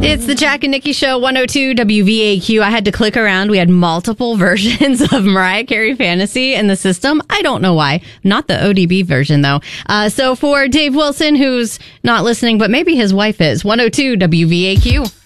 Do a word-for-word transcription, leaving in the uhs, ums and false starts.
It's the Jack and Nikki Show, one oh two W V A Q. I had to click around. We had multiple versions of Mariah Carey Fantasy in the system. I don't know why. Not the O D B version, though. Uh, so for Dave Wilson, who's not listening, but maybe his wife is, one oh two W V A Q.